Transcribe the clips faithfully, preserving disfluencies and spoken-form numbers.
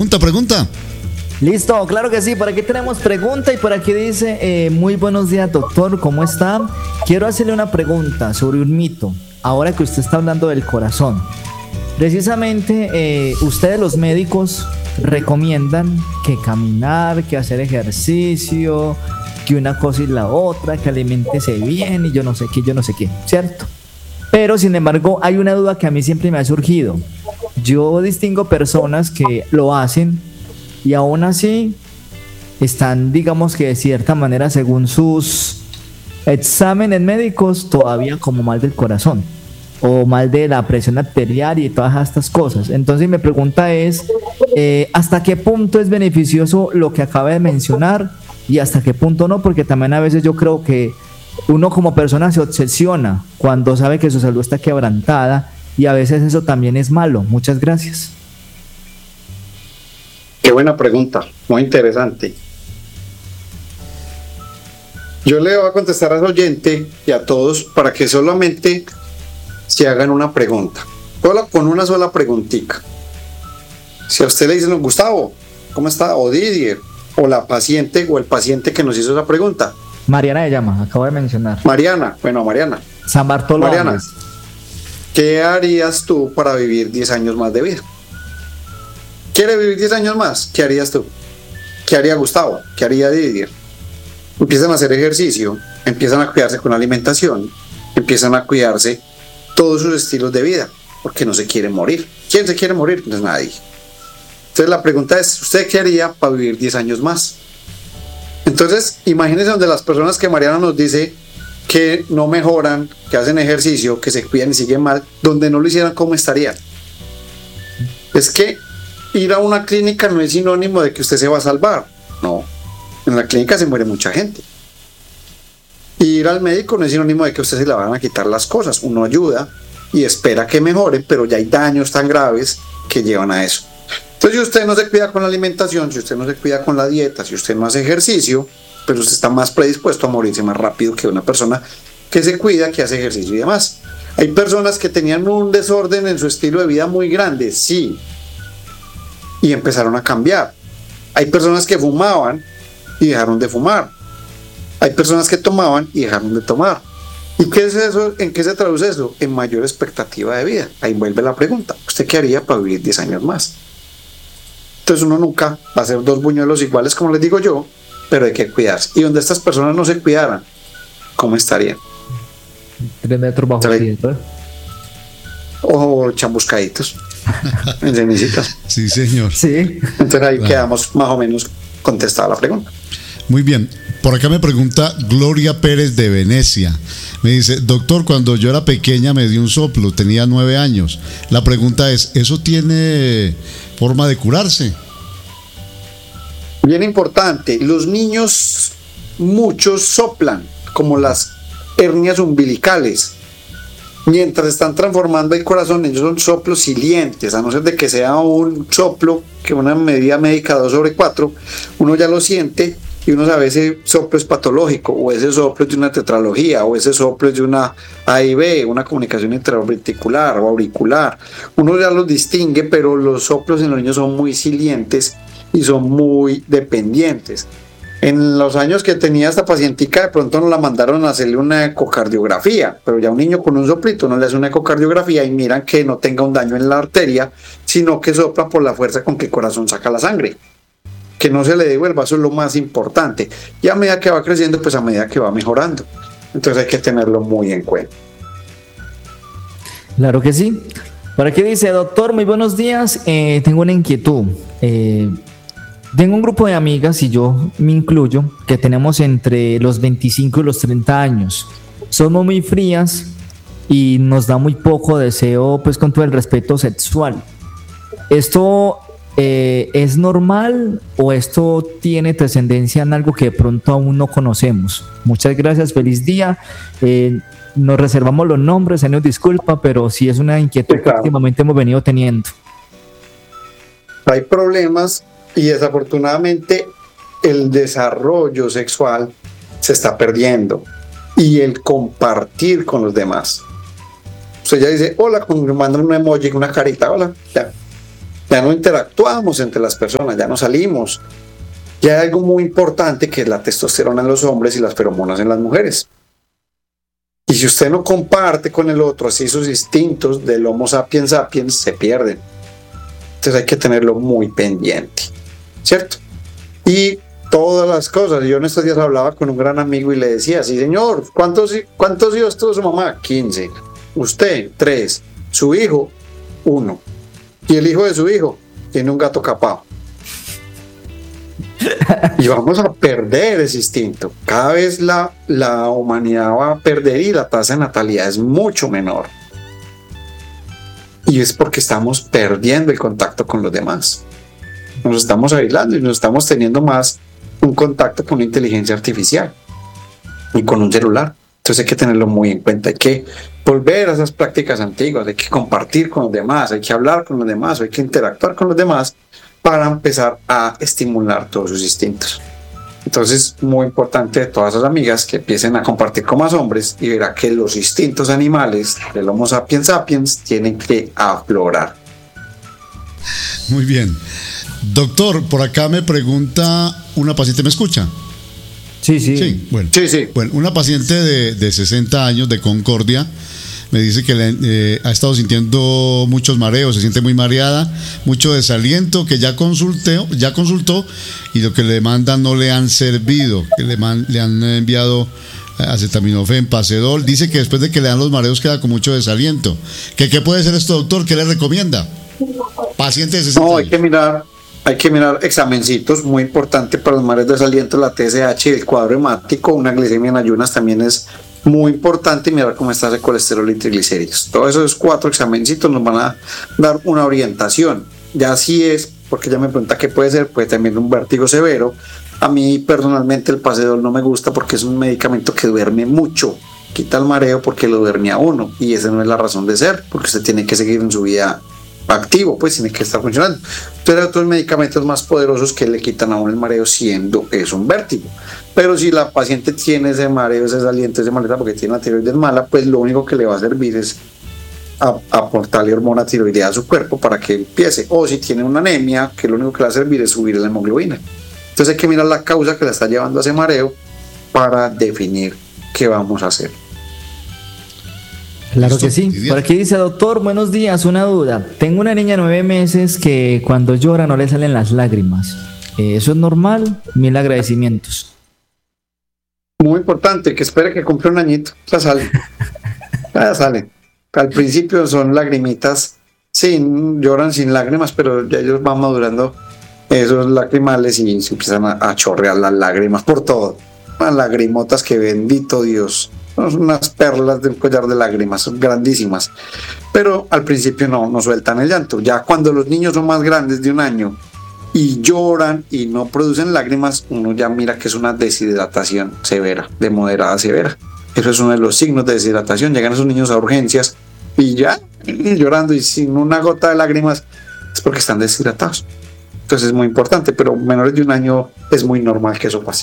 Pregunta, pregunta. Listo, claro que sí. Por aquí tenemos pregunta y por aquí dice, eh, muy buenos días, doctor, ¿cómo está? Quiero hacerle una pregunta sobre un mito, ahora que usted está hablando del corazón. Precisamente, eh, ustedes los médicos recomiendan que caminar, que hacer ejercicio, que una cosa y la otra, que aliméntese bien y yo no sé qué, yo no sé qué, ¿cierto? Pero sin embargo hay una duda que a mí siempre me ha surgido. Yo distingo personas que lo hacen y aún así están, digamos que de cierta manera, según sus exámenes médicos, todavía como mal del corazón o mal de la presión arterial y todas estas cosas. Entonces mi pregunta es, eh, ¿hasta qué punto es beneficioso lo que acaba de mencionar y hasta qué punto no? Porque también a veces yo creo que uno como persona se obsesiona cuando sabe que su salud está quebrantada y a veces eso también es malo. Muchas gracias. Qué buena pregunta, muy interesante. Yo le voy a contestar al oyente y a todos para que solamente se hagan una pregunta, solo con una sola preguntita. Si a usted le dicen, Gustavo, ¿cómo está? O Didier, o la paciente o el paciente que nos hizo esa pregunta. Mariana se llama, acabo de mencionar. Mariana, bueno, Mariana. San Bartolo. Mariana, ¿qué harías tú para vivir diez años más de vida? ¿Quiere vivir diez años más? ¿Qué harías tú? ¿Qué haría Gustavo? ¿Qué haría Didier? Empiezan a hacer ejercicio, empiezan a cuidarse con la alimentación, empiezan a cuidarse todos sus estilos de vida, porque no se quieren morir. ¿Quién se quiere morir? Pues nadie. Entonces la pregunta es, ¿usted qué haría para vivir diez años más? Entonces, imagínense donde las personas que Mariana nos dice que no mejoran, que hacen ejercicio, que se cuidan y siguen mal, donde no lo hicieran, ¿cómo estarían? Es que ir a una clínica no es sinónimo de que usted se va a salvar. No, en la clínica se muere mucha gente. Ir al médico no es sinónimo de que a usted se le van a quitar las cosas. Uno ayuda y espera que mejore, pero ya hay daños tan graves que llevan a eso. Entonces, si usted no se cuida con la alimentación, si usted no se cuida con la dieta, si usted no hace ejercicio, pues usted está más predispuesto a morirse más rápido que una persona que se cuida, que hace ejercicio y demás. Hay personas que tenían un desorden en su estilo de vida muy grande, sí, y empezaron a cambiar. Hay personas que fumaban y dejaron de fumar. Hay personas que tomaban y dejaron de tomar. ¿Y qué es eso? ¿En qué se traduce eso? En mayor expectativa de vida. Ahí vuelve la pregunta. ¿Usted qué haría para vivir diez años más? Entonces uno nunca va a ser dos buñuelos iguales, como les digo yo, pero hay que cuidarse. Y donde estas personas no se cuidaran, ¿cómo estarían? Tres metros bajo tierra. O chambuscaditos. En cenicitas. Sí, señor. Sí. Entonces ahí claro, quedamos más o menos contestada la pregunta. Muy bien. Por acá me pregunta Gloria Pérez de Venecia. Me dice, doctor, cuando yo era pequeña me dio un soplo, tenía nueve años. La pregunta es, ¿eso tiene forma de curarse? Bien importante, los niños muchos soplan, como las hernias umbilicales. Mientras están transformando el corazón, ellos son soplos silientes, a no ser de que sea un soplo, que una medida médica dos sobre cuatro, uno ya lo siente y uno sabe ese soplo es patológico, o ese soplo es de una tetralogía, o ese soplo es de una A y B, una comunicación intraventricular o auricular. Uno ya los distingue, pero los soplos en los niños son muy silientes y son muy dependientes. En los años que tenía esta pacientica, de pronto nos la mandaron a hacerle una ecocardiografía, pero ya un niño con un soplito no le hace una ecocardiografía y miran que no tenga un daño en la arteria, sino que sopla por la fuerza con que el corazón saca la sangre. Que no se le devuelva, eso es lo más importante. Y a medida que va creciendo, pues a medida que va mejorando. Entonces hay que tenerlo muy en cuenta. Claro que sí. Por aquí dice, doctor, muy buenos días. Eh, tengo una inquietud. Eh, Tengo un grupo de amigas, y yo me incluyo, que tenemos entre los veinticinco y los treinta años. Somos muy frías y nos da muy poco deseo, pues con todo el respeto, sexual. ¿Esto eh, es normal o esto tiene trascendencia en algo que de pronto aún no conocemos? Muchas gracias, feliz día. Eh, nos reservamos los nombres, se nos disculpa, pero sí es una inquietud sí, claro, que últimamente hemos venido teniendo. Hay problemas. Y desafortunadamente el desarrollo sexual se está perdiendo y el compartir con los demás. Usted ya dice, hola, me mandan un emoji, una carita, hola, ya. ya no interactuamos entre las personas, ya no salimos. Ya hay algo muy importante que es la testosterona en los hombres y las feromonas en las mujeres. Y si usted no comparte con el otro así sus instintos del Homo sapiens sapiens, se pierden. Entonces hay que tenerlo muy pendiente, ¿cierto? Y todas las cosas. Yo en estos días hablaba con un gran amigo y le decía, sí señor, ¿cuántos, cuántos hijos tuvo su mamá? quince. Usted, tres. Su hijo, uno. Y el hijo de su hijo tiene un gato capao. Y vamos a perder ese instinto. Cada vez la, la humanidad va a perder y la tasa de natalidad es mucho menor. Y es porque estamos perdiendo el contacto con los demás. Nos estamos aislando y nos estamos teniendo más un contacto con la inteligencia artificial y con un celular. Entonces hay que tenerlo muy en cuenta. Hay que volver a esas prácticas antiguas. Hay que compartir con los demás, hay que hablar con los demás, hay que interactuar con los demás para empezar a estimular todos sus instintos. Entonces, muy importante de todas esas amigas que empiecen a compartir con más hombres y verá que los instintos animales del Homo sapiens sapiens tienen que aflorar. Muy bien. Doctor, por acá me pregunta una paciente, ¿me escucha? Sí, sí. Sí, bueno. Sí, sí. Bueno, una paciente de, de sesenta años de Concordia me dice que le, eh, ha estado sintiendo muchos mareos, se siente muy mareada, mucho desaliento, que ya consulté, ya consultó y lo que le mandan no le han servido, que le, man, le han enviado acetaminofén, Pacedol. Dice que después de que le dan los mareos queda con mucho desaliento. ¿Qué, qué puede ser esto, doctor? ¿Qué le recomienda? Paciente de sesenta años. No, hay que mirar, hay que mirar examencitos, muy importante para los mareos de desaliento, la T S H, el cuadro hemático, una glicemia en ayunas también es muy importante, mirar cómo está ese colesterol y triglicéridos. Todos esos cuatro examencitos nos van a dar una orientación. Ya así es, porque ya me pregunta qué puede ser, puede también un vértigo severo. A mí personalmente el Pacedol no me gusta porque es un medicamento que duerme mucho, quita el mareo porque lo duerme a uno y esa no es la razón de ser, porque usted tiene que seguir en su vida activo, pues tiene que estar funcionando. Entonces hay otros medicamentos más poderosos que le quitan a uno el mareo siendo es un vértigo. Pero si la paciente tiene ese mareo, ese desaliento, ese malestar porque tiene la tiroides mala, pues lo único que le va a servir es a, aportarle hormona tiroidea a su cuerpo para que empiece. O si tiene una anemia, que lo único que le va a servir es subir la hemoglobina. Entonces hay que mirar la causa que la está llevando a ese mareo para definir qué vamos a hacer. Claro que sí. Por aquí dice, doctor, buenos días, una duda. Tengo una niña de nueve meses que cuando llora no le salen las lágrimas. ¿Eso es normal? Mil agradecimientos. Muy importante, que espere que cumpla un añito. Ya sale. Ya sale. Al principio son lagrimitas, sin, lloran sin lágrimas, pero ya ellos van madurando esos lacrimales y se empiezan a, a chorrear las lágrimas por todo. Unas lagrimotas que bendito Dios. Son unas perlas de un collar de lágrimas, son grandísimas. Pero al principio no, no sueltan el llanto. Ya cuando los niños son más grandes de un año y lloran y no producen lágrimas, uno ya mira que es una deshidratación severa, de moderada a severa. Eso es uno de los signos de deshidratación. Llegan esos niños a urgencias y ya y llorando y sin una gota de lágrimas, es porque están deshidratados. Entonces es muy importante, pero menores de un año es muy normal que eso pase.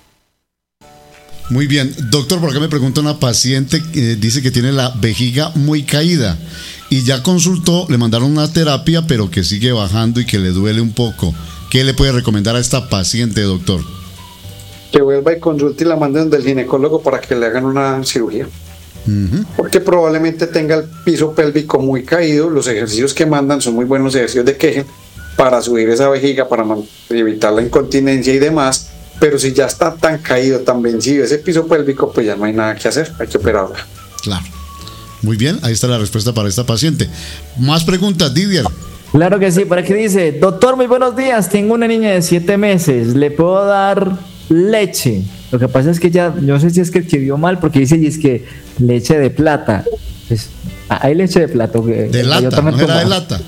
Muy bien, doctor, por acá me pregunta una paciente que dice que tiene la vejiga muy caída y ya consultó, le mandaron una terapia, pero que sigue bajando y que le duele un poco. ¿Qué le puede recomendar a esta paciente, doctor? Que vuelva y consulte y la manden del ginecólogo para que le hagan una cirugía. Uh-huh. Porque probablemente tenga el piso pélvico muy caído. Los ejercicios que mandan son muy buenos ejercicios de Kegel para subir esa vejiga, para evitar la incontinencia y demás. Pero si ya está tan caído, tan vencido ese piso pélvico, pues ya no hay nada que hacer, hay que operarla. Claro. Muy bien, ahí está la respuesta para esta paciente. Más preguntas, Didier. Claro que sí, por aquí dice, doctor, muy buenos días, tengo una niña de siete meses, ¿le puedo dar leche? Lo que pasa es que ya, yo no sé si es que escribió mal, porque dice, y es que leche de plata. Pues, hay leche de plata. Que, de lata, no era de lata.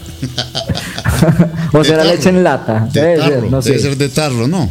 O será leche en lata. De debe tarro, ser, no sé. Debe ser de tarro, ¿no?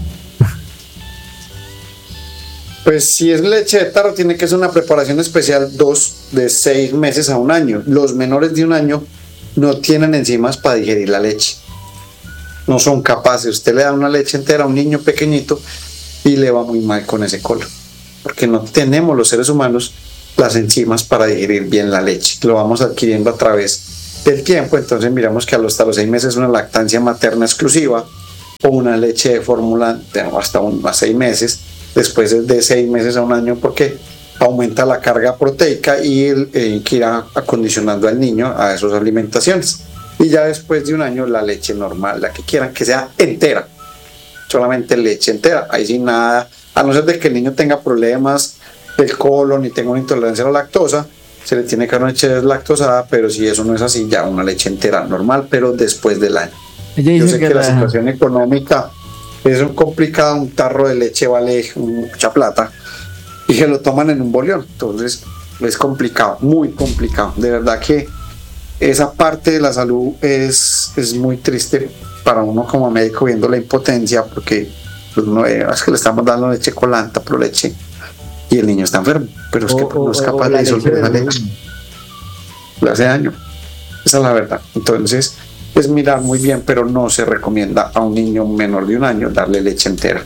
Pues si es leche de tarro, tiene que ser una preparación especial, dos de seis meses a un año. Los menores de un año no tienen enzimas para digerir la leche. No son capaces. Usted le da una leche entera a un niño pequeñito y le va muy mal con ese colon. Porque no tenemos los seres humanos las enzimas para digerir bien la leche. Lo vamos adquiriendo a través del tiempo, entonces miramos que hasta los seis meses una lactancia materna exclusiva o una leche de fórmula hasta un, a seis meses, después de seis meses a un año, porque aumenta la carga proteica y el, eh, que irá acondicionando al niño a esas alimentaciones. Y ya después de un año la leche normal, la que quieran, que sea entera, solamente leche entera, ahí sin nada, a no ser de que el niño tenga problemas del colon y tenga una intolerancia a la lactosa, se le tiene que dar una leche deslactosada, pero si eso no es así, ya una leche entera normal, pero después del año. Yo sé que, que la, la situación económica es un complicado, un tarro de leche vale mucha plata y que lo toman en un bolión, entonces es complicado, muy complicado, de verdad que esa parte de la salud es, es muy triste para uno como médico viendo la impotencia, porque pues, no, es que le estamos dando leche colanta, pero leche, y el niño está enfermo, pero es que o, no es capaz de disolver esa leche. Le hace daño, esa es la verdad. Entonces es mirar muy bien, pero no se recomienda a un niño menor de un año darle leche entera.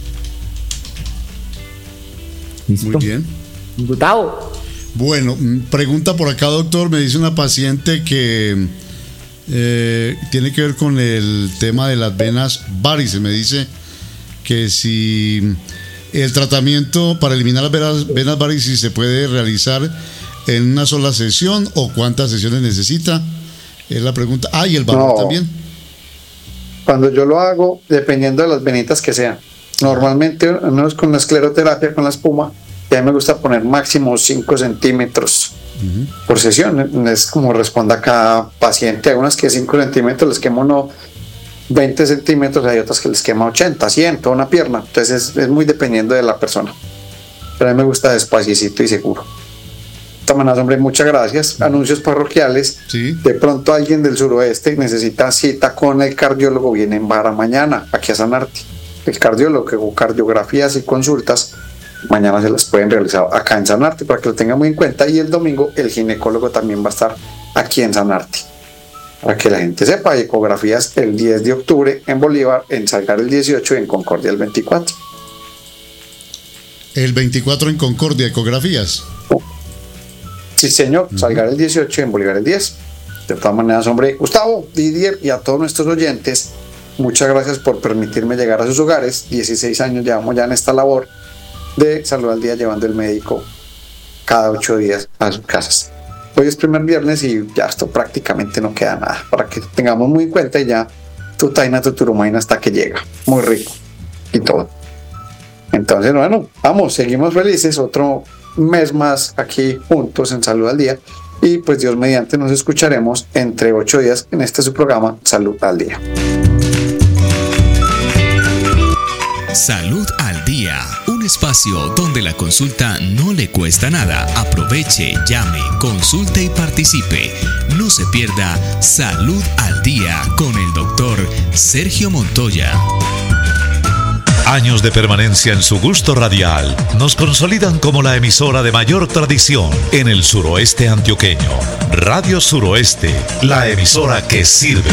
¿Listo? Muy bien. Gustavo. Bueno, pregunta por acá, doctor, me dice una paciente que eh, tiene que ver con el tema de las venas varices. Me dice que si el tratamiento para eliminar las venas, venas varices se puede realizar en una sola sesión o cuántas sesiones necesita, es la pregunta. Ah, y el valor no. también. Cuando yo lo hago, dependiendo de las venitas que sean. Normalmente, no es con la escleroterapia, con la espuma, y a mí me gusta poner máximo cinco centímetros uh-huh. por sesión. Es como responda cada paciente. Hay unas que cinco centímetros les quema uno veinte centímetros, hay otras que les quema ochenta, cien, toda una pierna. Entonces es, es muy dependiendo de la persona. Pero a mí me gusta despacito y seguro. De todas maneras, hombre, muchas gracias. Uh-huh. Anuncios parroquiales. Sí. De pronto alguien del suroeste necesita cita con el cardiólogo, viene en Vara mañana, aquí a Sanarte. El cardiólogo, o cardiografías y consultas, mañana se las pueden realizar acá en Sanarte para que lo tengan muy en cuenta. Y el domingo el ginecólogo también va a estar aquí en Sanarte para que la gente sepa. Ecografías el diez de octubre en Bolívar, en Salgar el dieciocho y en Concordia el veinticuatro. El veinticuatro en Concordia, ecografías. Sí, señor. Uh-huh. Salgar el dieciocho y en Bolívar el diez. De todas maneras, hombre, Gustavo, Didier y a todos nuestros oyentes, muchas gracias por permitirme llegar a sus hogares. dieciséis años llevamos ya en esta labor de Salud al Día, llevando el médico cada ocho días a sus casas. Hoy es primer viernes y ya esto prácticamente no queda nada, para que tengamos muy en cuenta, y ya tu taina, tu turumaina hasta que llega, muy rico y todo. Entonces, bueno, vamos, seguimos felices, otro mes más aquí juntos en Salud al Día, y pues Dios mediante nos escucharemos entre ocho días en este su programa Salud al Día. Salud al Día, un espacio donde la consulta no le cuesta nada. Aproveche, llame, consulte y participe. No se pierda Salud al Día con el doctor Sergio Montoya. Años de permanencia en su gusto radial nos consolidan como la emisora de mayor tradición en el suroeste antioqueño. Radio Suroeste, la emisora que sirve.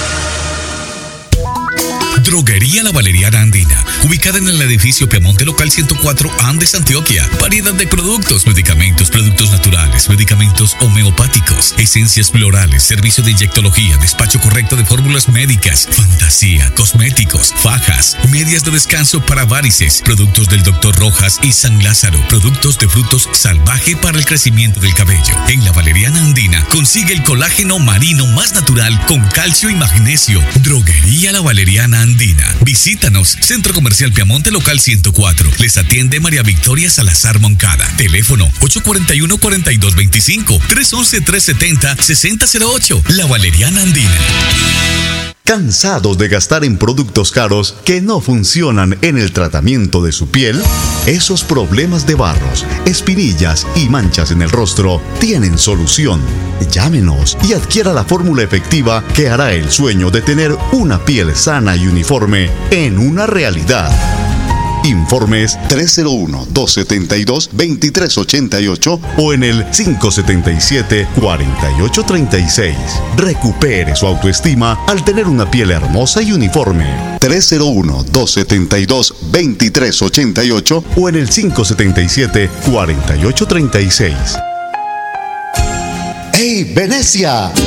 Droguería La Valeriana Andina, ubicada en el edificio Piamonte Local ciento cuatro Andes, Antioquia. Variedad de productos, medicamentos, productos naturales, medicamentos homeopáticos, esencias florales, servicio de inyectología, despacho correcto de fórmulas médicas, fantasía, cosméticos, fajas, medias de descanso para varices, productos del doctor Rojas y San Lázaro, productos de frutos salvaje para el crecimiento del cabello. En La Valeriana Andina consigue el colágeno marino más natural con calcio y magnesio. Droguería La Valeriana Andina. Visítanos, Centro Comercial Piamonte Local ciento cuatro. Les atiende María Victoria Salazar Moncada. Teléfono ocho cuatro uno, cuatro dos dos cinco, tres uno uno, tres siete cero, seis cero cero ocho. La Valeriana Andina. ¿Cansados de gastar en productos caros que no funcionan en el tratamiento de su piel? Esos problemas de barros, espinillas y manchas en el rostro tienen solución. Llámenos y adquiera la fórmula efectiva que hará el sueño de tener una piel sana y uniforme en una realidad. Informes tres cero uno, dos siete dos, dos tres ocho ocho o en el cinco siete siete, cuatro ocho tres seis. Recupere su autoestima al tener una piel hermosa y uniforme. tres cero uno, dos siete dos, dos tres ocho ocho o en el cinco siete siete, cuatro ocho tres seis. ¡Hey, Venecia!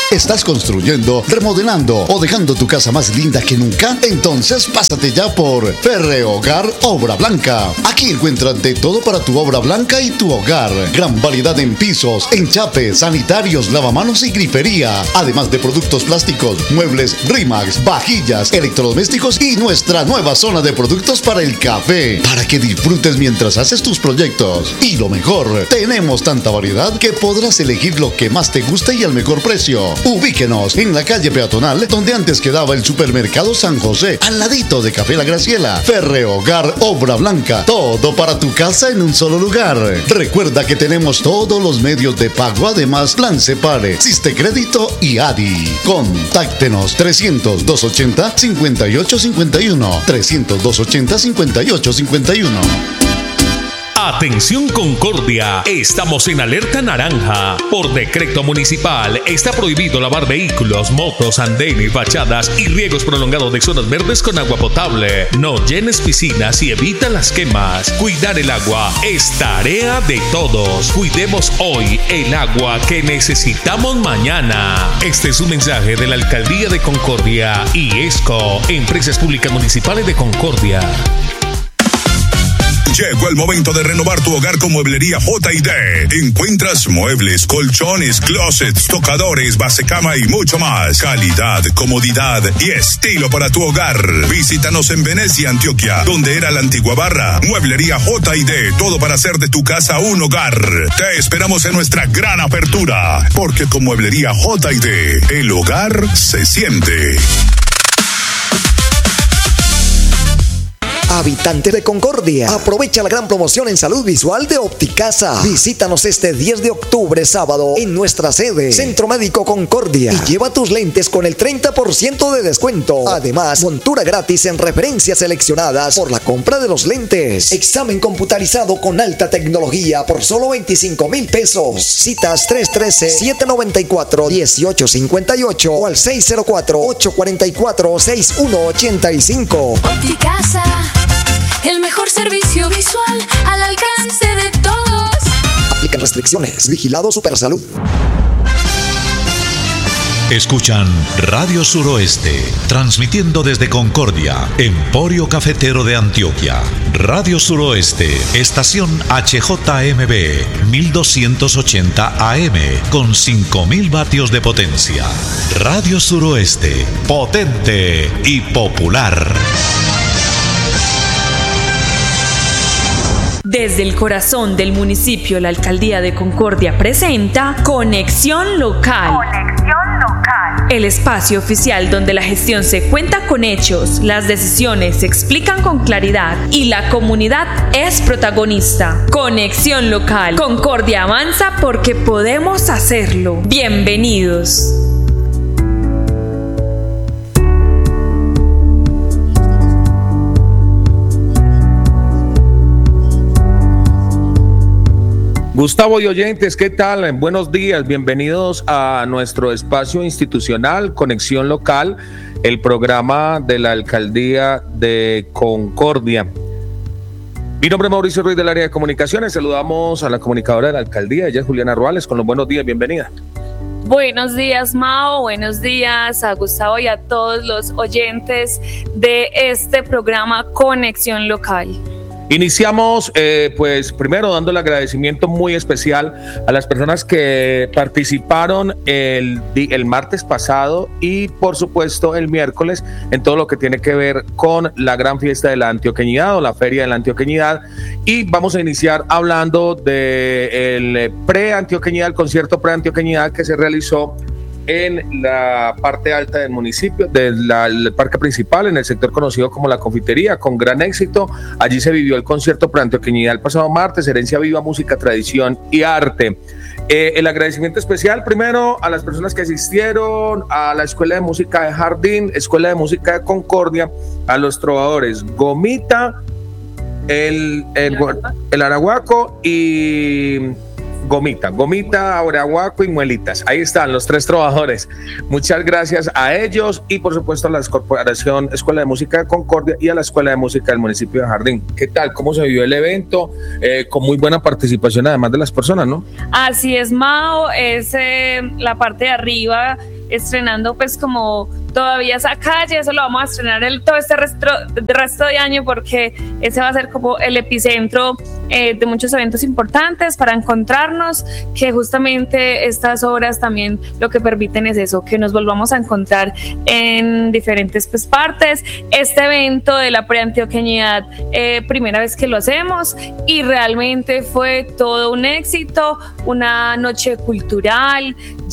¿Estás construyendo, remodelando o dejando tu casa más linda que nunca? Entonces pásate ya por Ferrehogar Obra Blanca. Aquí encuentras de todo para tu obra blanca y tu hogar. Gran variedad en pisos, enchapes, sanitarios, lavamanos y grifería. Además de productos plásticos, muebles Rimax, vajillas, electrodomésticos y nuestra nueva zona de productos para el café. Para que disfrutes mientras haces tus proyectos. Y lo mejor, tenemos tanta variedad que podrás elegir lo que más te guste y al mejor precio. Ubíquenos en la calle peatonal donde antes quedaba el supermercado San José, al ladito de Café La Graciela. Ferrehogar Obra Blanca, todo para tu casa en un solo lugar. Recuerda que tenemos todos los medios de pago, además Plan Separe, Siste Crédito y A D I. Contáctenos trescientos, doscientos ochenta, cincuenta y ocho cincuenta y uno, trescientos, doscientos ochenta, cincuenta y ocho cincuenta y uno. Atención Concordia, estamos en alerta naranja. Por decreto municipal está prohibido lavar vehículos, motos, andenes, fachadas y riegos prolongados de zonas verdes con agua potable. No llenes piscinas y evita las quemas. Cuidar el agua es tarea de todos. Cuidemos hoy el agua que necesitamos mañana. Este es un mensaje de la Alcaldía de Concordia y ESCO, Empresas Públicas Municipales de Concordia. Llegó el momento de renovar tu hogar con Mueblería J y D. Encuentras muebles, colchones, closets, tocadores, basecama y mucho más. Calidad, comodidad y estilo para tu hogar. Visítanos en Venecia, Antioquia, donde era la antigua barra. Mueblería J y D, todo para hacer de tu casa un hogar. Te esperamos en nuestra gran apertura, porque con Mueblería J y D, el hogar se siente. Habitante de Concordia, aprovecha la gran promoción en salud visual de Opticasa. Visítanos este diez de octubre, sábado, en nuestra sede, Centro Médico Concordia, y lleva tus lentes con el treinta por ciento de descuento. Además, montura gratis en referencias seleccionadas por la compra de los lentes. Examen computarizado con alta tecnología por solo veinticinco mil pesos. Citas tres uno tres, siete nueve cuatro, uno ocho cinco ocho o al seis cero cuatro, ocho cuatro cuatro, seis uno ocho cinco. Opticasa, el mejor servicio visual al alcance de todos. Aplican restricciones. Vigilado Supersalud. Escuchan Radio Suroeste, transmitiendo desde Concordia, Emporio Cafetero de Antioquia. Radio Suroeste, estación H J M B, mil doscientos ochenta A M, con cinco mil vatios de potencia. Radio Suroeste, potente y popular. Desde el corazón del municipio, la Alcaldía de Concordia presenta Conexión Local. Conexión Local. El espacio oficial donde la gestión se cuenta con hechos, las decisiones se explican con claridad y la comunidad es protagonista. Conexión Local. Concordia avanza porque podemos hacerlo. Bienvenidos. Gustavo y oyentes, ¿qué tal? Buenos días, bienvenidos a nuestro espacio institucional Conexión Local, el programa de la Alcaldía de Concordia. Mi nombre es Mauricio Ruiz del área de comunicaciones, saludamos a la comunicadora de la Alcaldía, ella es Juliana Ruales, con los buenos días, bienvenida. Buenos días, Mao, buenos días a Gustavo y a todos los oyentes de este programa Conexión Local. Iniciamos, eh, pues, primero dando el agradecimiento muy especial a las personas que participaron el, el martes pasado y, por supuesto, el miércoles en todo lo que tiene que ver con la gran fiesta de la Antioqueñidad o la Feria de la Antioqueñidad. Y vamos a iniciar hablando del pre-Antioqueñidad, el concierto pre-Antioqueñidad que se realizó en la parte alta del municipio, del del parque principal, en el sector conocido como La Confitería, con gran éxito. Allí se vivió el concierto pre-Antioqueñidad el pasado martes, Herencia Viva, Música, Tradición y Arte. Eh, el agradecimiento especial primero a las personas que asistieron, a la Escuela de Música de Jardín, Escuela de Música de Concordia, a los trovadores Gomita, el, el, el Arahuaco y... Gomita, Gomita, Arahuaco y Muelitas. Ahí están los tres trabajadores. Muchas gracias a ellos y por supuesto a la Corporación Escuela de Música de Concordia y a la Escuela de Música del municipio de Jardín. ¿Qué tal? ¿Cómo se vivió el evento? Eh, con muy buena participación además de las personas, ¿no? Así es, Mao. Es eh, la parte de arriba estrenando pues como todavía esa calle, eso lo vamos a estrenar el, todo este resto, resto de año porque ese va a ser como el epicentro eh, de muchos eventos importantes para encontrarnos, que justamente estas obras también lo que permiten es eso, que nos volvamos a encontrar en diferentes pues, partes. Este evento de la preantioqueñidad, eh, primera vez que lo hacemos y realmente fue todo un éxito, una noche cultural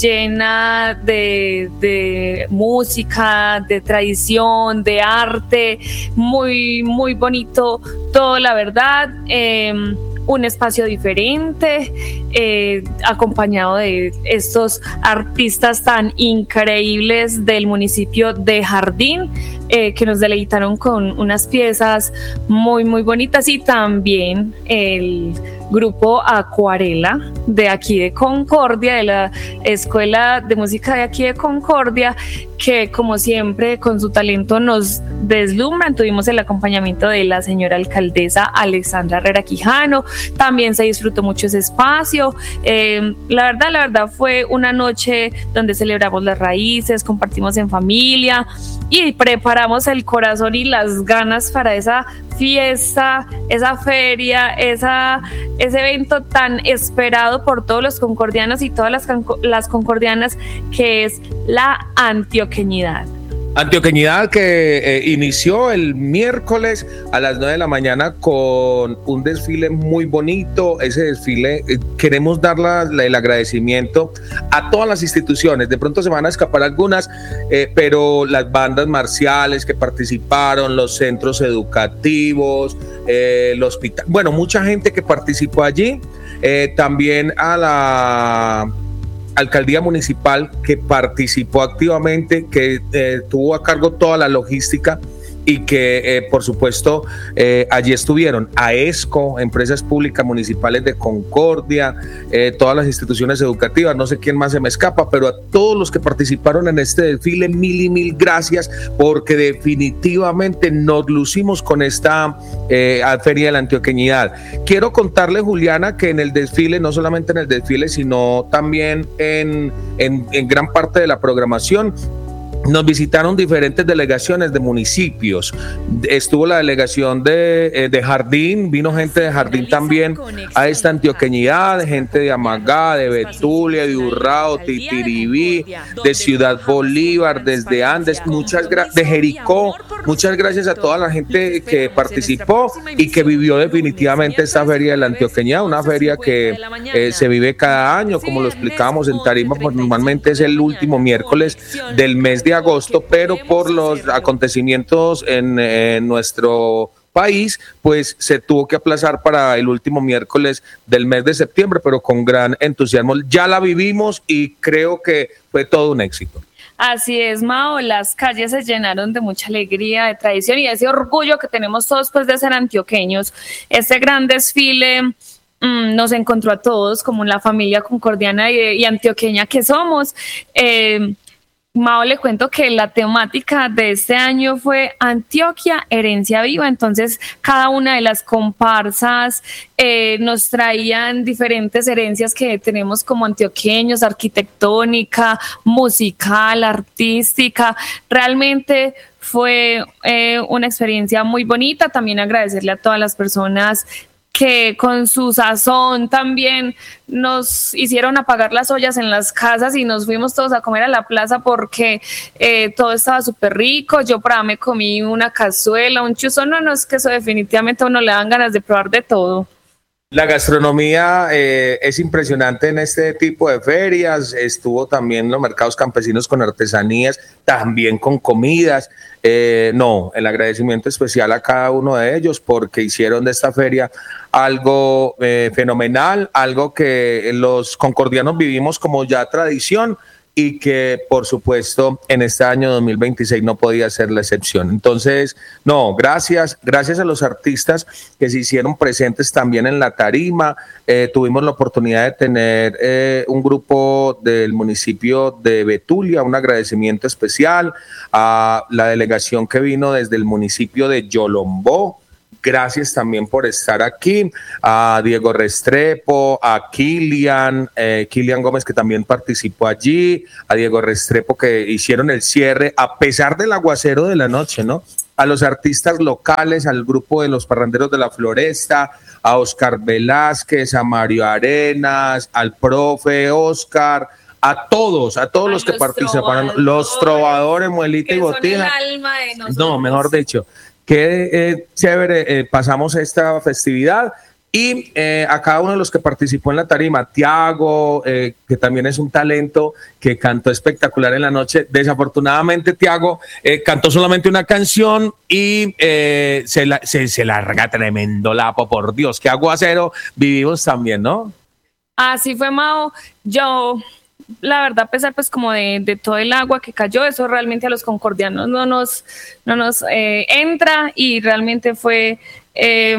llena de, de música, de tradición, de arte, muy, muy bonito todo, la verdad. Eh, un espacio diferente, eh, acompañado de estos artistas tan increíbles del municipio de Jardín, eh, que nos deleitaron con unas piezas muy, muy bonitas, y también el grupo Acuarela de aquí de Concordia, de la Escuela de Música de aquí de Concordia, que como siempre con su talento nos deslumbran. Tuvimos el acompañamiento de la señora alcaldesa Alexandra Herrera Quijano, también se disfrutó mucho ese espacio. Eh, la verdad, la verdad fue una noche donde celebramos las raíces, compartimos en familia y preparamos el corazón y las ganas para esa fiesta, esa feria, esa, ese evento tan esperado por todos los concordianos y todas las, las concordianas, que es la antioqueñidad. Antioqueñidad que eh, inició el miércoles a las nueve de la mañana con un desfile muy bonito. Ese desfile, eh, queremos dar la, la, el agradecimiento a todas las instituciones. De pronto se van a escapar algunas, eh, pero las bandas marciales que participaron, los centros educativos, eh, el hospital, bueno, mucha gente que participó allí. Eh, también a la alcaldía municipal que participó activamente, que eh, tuvo a cargo toda la logística y que eh, por supuesto eh, allí estuvieron AESCO, Empresas Públicas Municipales de Concordia, eh, todas las instituciones educativas, no sé quién más se me escapa, pero a todos los que participaron en este desfile, mil y mil gracias, porque definitivamente nos lucimos con esta eh, Feria de la Antioqueñidad. Quiero contarle, Juliana, que en el desfile, no solamente en el desfile, sino también en, en, en gran parte de la programación, nos visitaron diferentes delegaciones de municipios. Estuvo la delegación de, de Jardín, vino gente de Jardín también a esta antioqueñidad, gente de Amagá, de Betulia, de Urrao, Titiribí, de Ciudad Bolívar, desde Andes, muchas gracias, de Jericó. Muchas gracias a toda la gente que participó y que vivió definitivamente esta Feria de la Antioqueñidad, una feria que eh, se vive cada año, como lo explicábamos en Tarima, pues normalmente es el último miércoles del mes de agosto, pero por los acontecimientos en, en nuestro país, pues se tuvo que aplazar para el último miércoles del mes de septiembre, pero con gran entusiasmo. Ya la vivimos y creo que fue todo un éxito. Así es, Mao, las calles se llenaron de mucha alegría, de tradición y de ese orgullo que tenemos todos pues de ser antioqueños. Este gran desfile mmm, nos encontró a todos como la familia concordiana y, y antioqueña que somos. Eh, Mao, le cuento que la temática de este año fue Antioquia, herencia viva. Entonces, cada una de las comparsas eh, nos traían diferentes herencias que tenemos como antioqueños, arquitectónica, musical, artística. Realmente fue eh, una experiencia muy bonita. También agradecerle a todas las personas que con su sazón también nos hicieron apagar las ollas en las casas y nos fuimos todos a comer a la plaza porque eh, todo estaba súper rico. Yo para mí me comí una cazuela, un chuzón, no, no, es que eso definitivamente a uno le dan ganas de probar de todo. La gastronomía eh, es impresionante en este tipo de ferias. Estuvo también los mercados campesinos con artesanías, también con comidas. Eh, no, el agradecimiento especial a cada uno de ellos porque hicieron de esta feria algo eh, fenomenal, algo que los concordianos vivimos como ya tradición y que por supuesto en este año dos mil veintiséis no podía ser la excepción. Entonces, no, gracias, gracias a los artistas que se hicieron presentes también en la tarima. Eh, tuvimos la oportunidad de tener eh, un grupo del municipio de Betulia, un agradecimiento especial a la delegación que vino desde el municipio de Yolombó, gracias también por estar aquí, a Diego Restrepo, a Kilian, eh, Kilian Gómez, que también participó allí, a Diego Restrepo, que hicieron el cierre a pesar del aguacero de la noche, ¿no? A los artistas locales, al grupo de los Parranderos de la Floresta, a Oscar Velázquez, a Mario Arenas, al profe Oscar, a todos, a todos a los que participaron, los trovadores, Muelita y Botija. Son el alma de nosotros. No, mejor dicho, qué eh, chévere, eh, pasamos esta festividad. Y eh, a cada uno de los que participó en la tarima, Tiago, eh, que también es un talento, que cantó espectacular en la noche. Desafortunadamente, Tiago eh, cantó solamente una canción y eh, se, la, se, se larga tremendo lapo, por Dios, qué aguacero vivimos también, ¿no? Así fue, Mao. Yo, la verdad, a pesar pues como de, de todo el agua que cayó, eso realmente a los concordianos no nos, no nos eh, entra, y realmente fue... Eh,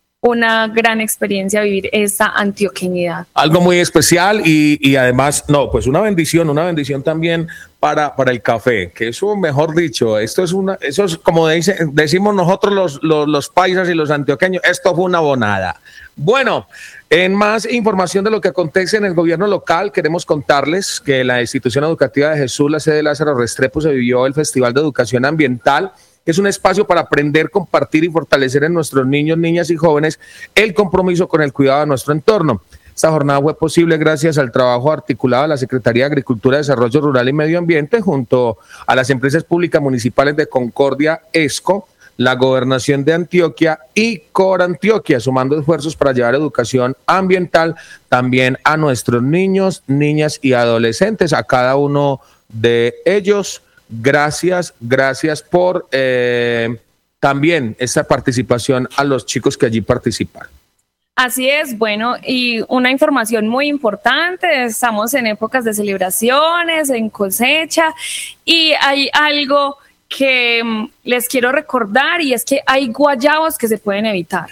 una gran experiencia vivir esta antioqueñidad. Algo muy especial y, y además, no, pues una bendición, una bendición también para, para el café, que eso, mejor dicho, esto es una, eso es como dice, decimos nosotros los, los, los paisas y los antioqueños, esto fue una bonada. Bueno, en más información de lo que acontece en el gobierno local, queremos contarles que la institución educativa de Jesús, la sede Lázaro Restrepo, se vivió el Festival de Educación Ambiental. Es un espacio para aprender, compartir y fortalecer en nuestros niños, niñas y jóvenes el compromiso con el cuidado de nuestro entorno. Esta jornada fue posible gracias al trabajo articulado de la Secretaría de Agricultura, Desarrollo Rural y Medio Ambiente junto a las empresas públicas municipales de Concordia, ESCO, la Gobernación de Antioquia y Cor Antioquia, sumando esfuerzos para llevar educación ambiental también a nuestros niños, niñas y adolescentes, a cada uno de ellos. Gracias, gracias por eh, también esta participación a los chicos que allí participaron. Así es, bueno, y una información muy importante, estamos en épocas de celebraciones, en cosecha, y hay algo que um, les quiero recordar, y es que hay guayabos que se pueden evitar.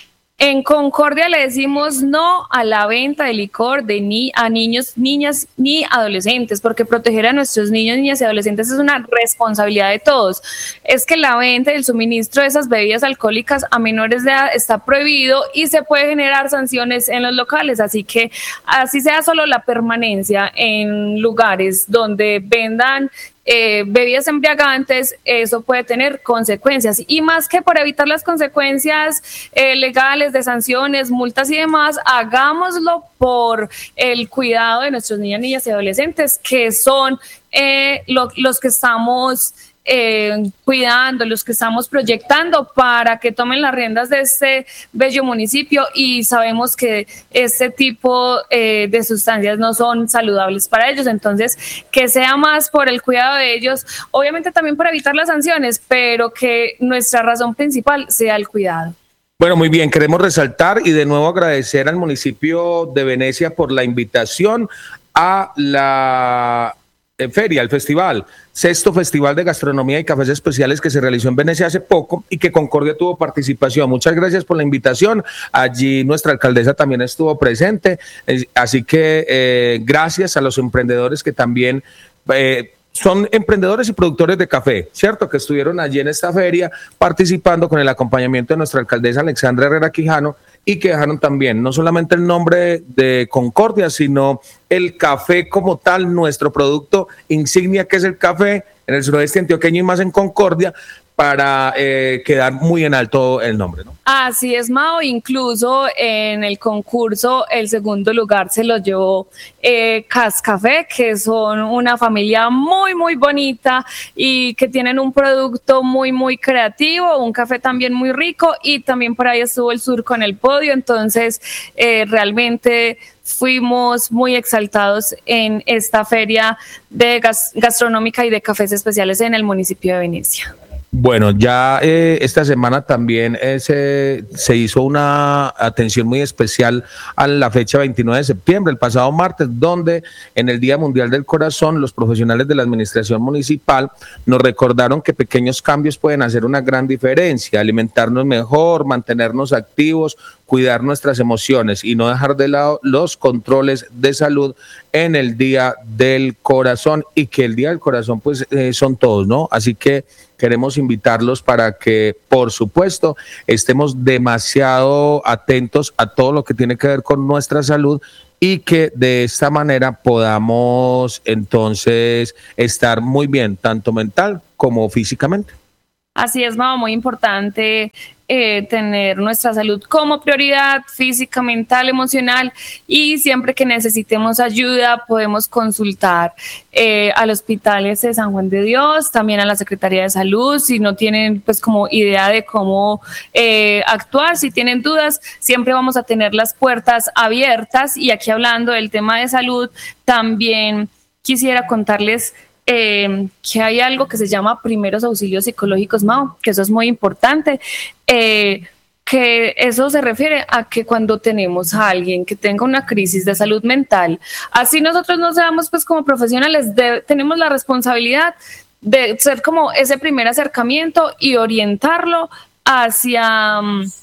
En Concordia le decimos no a la venta de licor de ni a niños, niñas ni adolescentes, porque proteger a nuestros niños, niñas y adolescentes es una responsabilidad de todos. Es que la venta y el suministro de esas bebidas alcohólicas a menores de edad está prohibido y se puede generar sanciones en los locales, así que así sea solo la permanencia en lugares donde vendan Eh, bebidas embriagantes, eso puede tener consecuencias, y más que por evitar las consecuencias eh, legales de sanciones, multas y demás, hagámoslo por el cuidado de nuestros niños, niñas y adolescentes, que son eh, lo, los que estamos Eh, cuidando, los que estamos proyectando para que tomen las riendas de este bello municipio, y sabemos que este tipo eh, de sustancias no son saludables para ellos, entonces que sea más por el cuidado de ellos, obviamente también por evitar las sanciones, pero que nuestra razón principal sea el cuidado. Bueno, muy bien, queremos resaltar y de nuevo agradecer al municipio de Venecia por la invitación a la feria, al festival, sexto Festival de Gastronomía y Cafés Especiales que se realizó en Venecia hace poco y que Concordia tuvo participación. Muchas gracias por la invitación. Allí nuestra alcaldesa también estuvo presente, así que eh, gracias a los emprendedores que también eh, son emprendedores y productores de café, ¿cierto? Que estuvieron allí en esta feria participando con el acompañamiento de nuestra alcaldesa Alexandra Herrera Quijano, y que dejaron también no solamente el nombre de Concordia, sino el café como tal, nuestro producto insignia que es el café en el suroeste antioqueño y más en Concordia, para eh, quedar muy en alto el nombre, ¿no? Así es, Mao, incluso en el concurso el segundo lugar se lo llevó eh, Cascafé, que son una familia muy muy bonita y que tienen un producto muy muy creativo, un café también muy rico, y también por ahí estuvo el Sur con el podio, entonces eh, realmente fuimos muy exaltados en esta feria de gas- gastronómica y de cafés especiales en el municipio de Venecia. Bueno, ya eh, esta semana también eh, se, se hizo una atención muy especial a la fecha veintinueve de septiembre, el pasado martes, donde en el Día Mundial del Corazón los profesionales de la administración municipal nos recordaron que pequeños cambios pueden hacer una gran diferencia, alimentarnos mejor, mantenernos activos, cuidar nuestras emociones y no dejar de lado los controles de salud en el Día del Corazón, y que el Día del Corazón pues eh, son todos, ¿no? Así que queremos invitarlos para que, por supuesto, estemos demasiado atentos a todo lo que tiene que ver con nuestra salud y que de esta manera podamos entonces estar muy bien, tanto mental como físicamente. Así es, Mao, muy importante eh, tener nuestra salud como prioridad física, mental, emocional, y siempre que necesitemos ayuda podemos consultar eh, al Hospitales de San Juan de Dios, también a la Secretaría de Salud, si no tienen pues como idea de cómo eh, actuar, si tienen dudas, siempre vamos a tener las puertas abiertas. Y aquí hablando del tema de salud, también quisiera contarles Eh, que hay algo que se llama primeros auxilios psicológicos, Mao, que eso es muy importante, eh, que eso se refiere a que cuando tenemos a alguien que tenga una crisis de salud mental, así nosotros no seamos pues como profesionales, de, tenemos la responsabilidad de ser como ese primer acercamiento y orientarlo hacia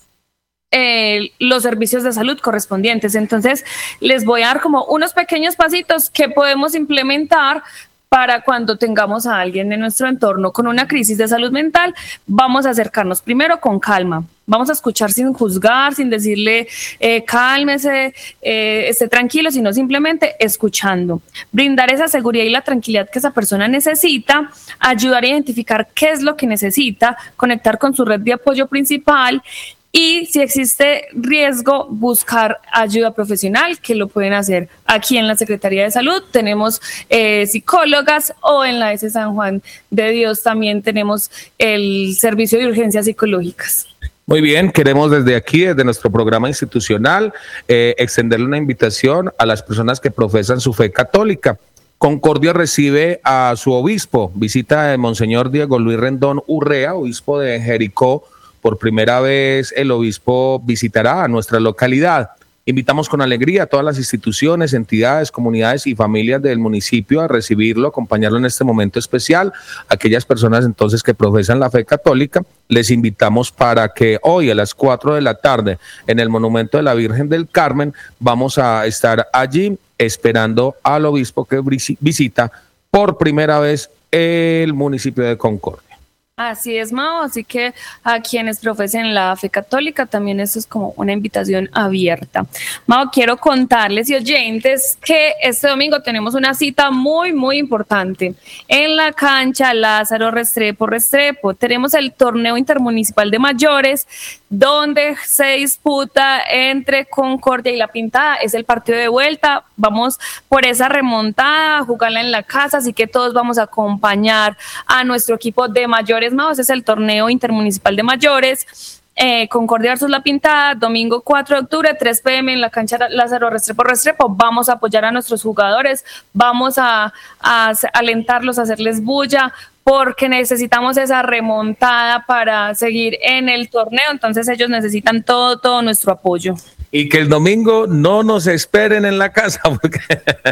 Eh, los servicios de salud correspondientes. Entonces les voy a dar como unos pequeños pasitos que podemos implementar para cuando tengamos a alguien en nuestro entorno con una crisis de salud mental. Vamos a acercarnos primero con calma, vamos a escuchar sin juzgar, sin decirle eh, cálmese, eh, esté tranquilo, sino simplemente escuchando. Brindar esa seguridad y la tranquilidad que esa persona necesita, ayudar a identificar qué es lo que necesita, conectar con su red de apoyo principal. Y si existe riesgo, buscar ayuda profesional, que lo pueden hacer aquí en la Secretaría de Salud. Tenemos eh, psicólogas, o en la S San Juan de Dios también tenemos el servicio de urgencias psicológicas. Muy bien, queremos desde aquí, desde nuestro programa institucional, eh, extenderle una invitación a las personas que profesan su fe católica. Concordia recibe a su obispo, visita de Monseñor Diego Luis Rendón Urrea, obispo de Jericó. Por primera vez el obispo visitará a nuestra localidad. Invitamos con alegría a todas las instituciones, entidades, comunidades y familias del municipio a recibirlo, acompañarlo en este momento especial. Aquellas personas entonces que profesan la fe católica, les invitamos para que hoy a las cuatro de la tarde en el Monumento de la Virgen del Carmen vamos a estar allí esperando al obispo que visita por primera vez el municipio de Concordia. Así es, Mao, así que a quienes profesen la fe católica también esto es como una invitación abierta. Mao, quiero contarles y oyentes que este domingo tenemos una cita muy, muy importante en la cancha Lázaro Restrepo Restrepo. Tenemos el torneo intermunicipal de mayores, donde se disputa entre Concordia y La Pintada. Es el partido de vuelta, vamos por esa remontada, a jugarla en la casa, así que todos vamos a acompañar a nuestro equipo de mayores. Mao, ese es el torneo intermunicipal de mayores. Eh, Concordia versus La Pintada, domingo cuatro de octubre, tres p m en la cancha Lázaro Restrepo Restrepo. Vamos a apoyar a nuestros jugadores, vamos a, a alentarlos, a hacerles bulla, porque necesitamos esa remontada para seguir en el torneo. Entonces ellos necesitan todo, todo nuestro apoyo. Y que el domingo no nos esperen en la casa porque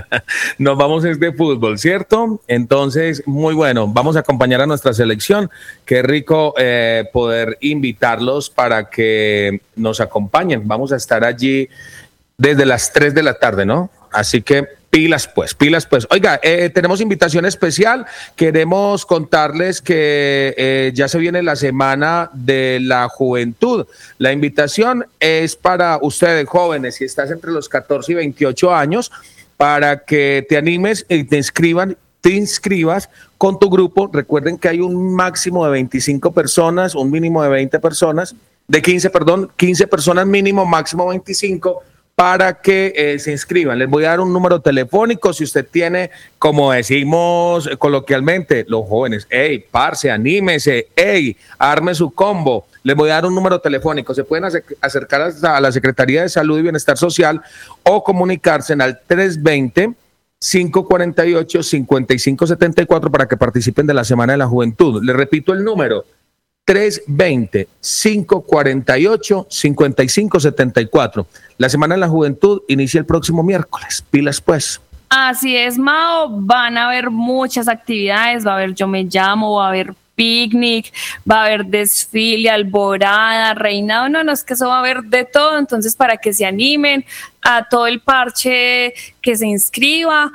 nos vamos a ir de fútbol, ¿cierto? Entonces, muy bueno, vamos a acompañar a nuestra selección. Qué rico eh, poder invitarlos para que nos acompañen. Vamos a estar allí desde las tres de la tarde, ¿no? Así que pilas pues, pilas pues. Oiga, eh, tenemos invitación especial. Queremos contarles que eh, ya se viene la Semana de la Juventud. La invitación es para ustedes, jóvenes, si estás entre los catorce y veintiocho años, para que te animes y te inscriban, te inscribas con tu grupo. Recuerden que hay un máximo de veinticinco personas, un mínimo de veinte personas, de quince, perdón, quince personas mínimo, máximo veinticinco, para que eh, se inscriban. Les voy a dar un número telefónico si usted tiene, como decimos coloquialmente, los jóvenes, hey, parce, anímese, hey, arme su combo. Les voy a dar un número telefónico. Se pueden acercar a la Secretaría de Salud y Bienestar Social o comunicarse al tres veinte, cinco cuarenta y ocho, cincuenta y cinco setenta y cuatro para que participen de la Semana de la Juventud. Les repito el número, tres veinte, cinco cuarenta y ocho, cincuenta y cinco setenta y cuatro. La Semana de la Juventud inicia el próximo miércoles. Pilas pues. Así es, Mao. Van a haber muchas actividades. Va a haber Yo Me Llamo, va a haber picnic, va a haber desfile, alborada, reinado. No, no, es que eso va a haber de todo. Entonces, para que se animen a todo el parche, que se inscriba.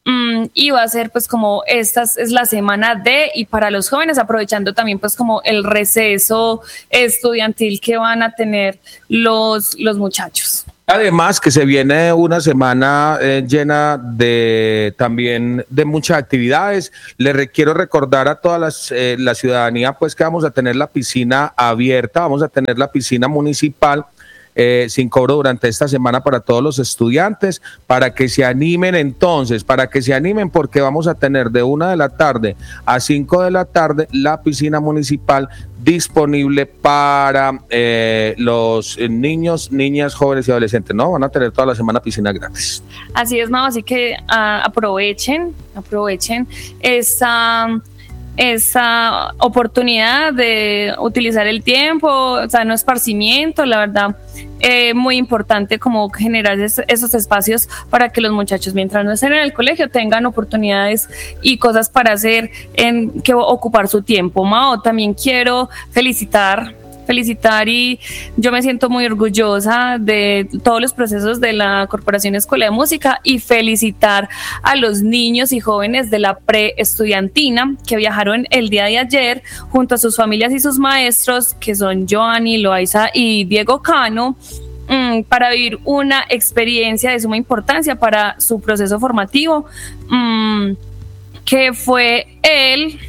um, y va a ser pues como esta es la semana de, y para los jóvenes aprovechando también pues como el receso estudiantil que van a tener los, los muchachos. Además que se viene una semana eh, llena de también de muchas actividades. Le quiero recordar a toda las, eh, la ciudadanía pues que vamos a tener la piscina abierta, vamos a tener la piscina municipal eh, sin cobro durante esta semana para todos los estudiantes, para que se animen entonces, para que se animen porque vamos a tener de una de la tarde a cinco de la tarde la piscina municipal disponible para eh, los niños, niñas, jóvenes y adolescentes, ¿no? Van a tener toda la semana piscina gratis. Así es, Mau, así que uh, aprovechen, aprovechen esa... esa oportunidad de utilizar el tiempo, o sea, no esparcimiento, la verdad, eh, muy importante como generar es, esos espacios para que los muchachos, mientras no estén en el colegio, tengan oportunidades y cosas para hacer, en que ocupar su tiempo. Mao, también quiero felicitar felicitar y yo me siento muy orgullosa de todos los procesos de la Corporación Escuela de Música y felicitar a los niños y jóvenes de la preestudiantina que viajaron el día de ayer junto a sus familias y sus maestros, que son Joanny, Loaiza y Diego Cano, mmm, para vivir una experiencia de suma importancia para su proceso formativo, mmm, que fue el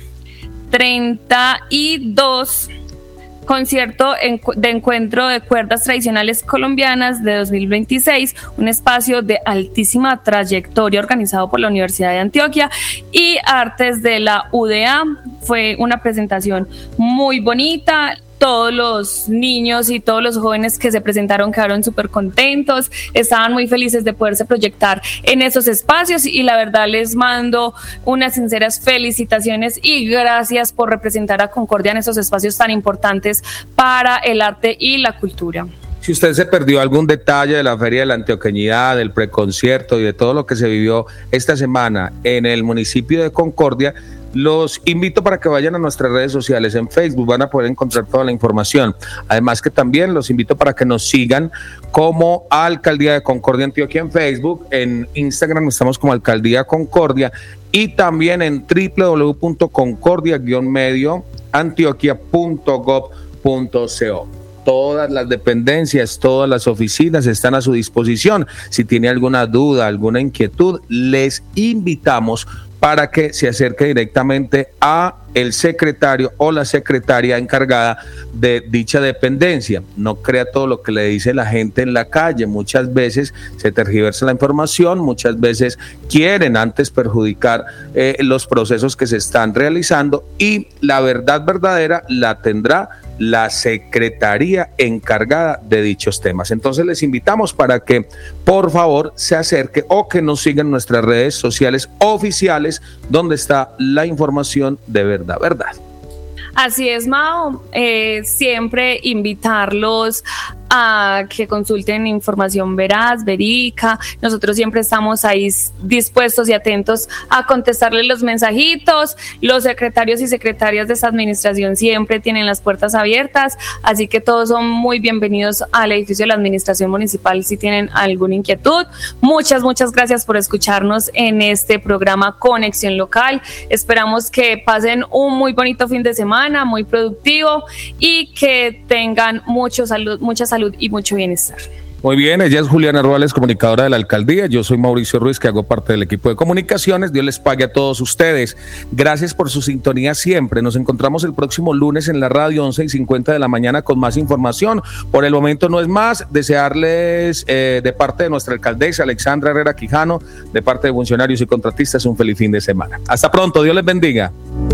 treinta y dos concierto de encuentro de cuerdas tradicionales colombianas de dos mil veintiséis, un espacio de altísima trayectoria organizado por la Universidad de Antioquia y Artes de la U D A. Fue una presentación muy bonita. Todos los niños y todos los jóvenes que se presentaron quedaron súper contentos, estaban muy felices de poderse proyectar en esos espacios y la verdad les mando unas sinceras felicitaciones y gracias por representar a Concordia en esos espacios tan importantes para el arte y la cultura. Si usted se perdió algún detalle de la Feria de la Antioqueñidad, del preconcierto y de todo lo que se vivió esta semana en el municipio de Concordia, los invito para que vayan a nuestras redes sociales. En Facebook van a poder encontrar toda la información. Además que también los invito para que nos sigan como Alcaldía de Concordia Antioquia en Facebook. En Instagram estamos como Alcaldía Concordia y también en w w w punto concordia guion medio antioquia punto gob punto co. Todas las dependencias, todas las oficinas están a su disposición. Si tiene alguna duda, alguna inquietud, les invitamos para que se acerque directamente a el secretario o la secretaria encargada de dicha dependencia. No crea todo lo que le dice la gente en la calle. Muchas veces se tergiversa la información, muchas veces quieren antes perjudicar eh, los procesos que se están realizando y la verdad verdadera la tendrá la secretaría encargada de dichos temas. Entonces les invitamos para que por favor se acerque o que nos sigan en nuestras redes sociales oficiales donde está la información de verdad, verdad. Así es, Mao, eh, siempre invitarlos a que consulten información veraz, verídica. Nosotros siempre estamos ahí dispuestos y atentos a contestarles los mensajitos. Los secretarios y secretarias de esta administración siempre tienen las puertas abiertas, así que todos son muy bienvenidos al edificio de la administración municipal si tienen alguna inquietud. Muchas, muchas gracias por escucharnos en este programa Conexión Local. Esperamos que pasen un muy bonito fin de semana, muy productivo y que tengan mucho salud, mucha salud y mucho bienestar. Muy bien, ella es Juliana Ruales, comunicadora de la alcaldía. Yo soy Mauricio Ruiz, que hago parte del equipo de comunicaciones. Dios les pague a todos ustedes. Gracias por su sintonía siempre. Nos encontramos el próximo lunes en la radio, once y cincuenta de la mañana, con más información. Por el momento no es más. Desearles eh, de parte de nuestra alcaldesa Alexandra Herrera Quijano, de parte de funcionarios y contratistas, un feliz fin de semana. Hasta pronto, Dios les bendiga.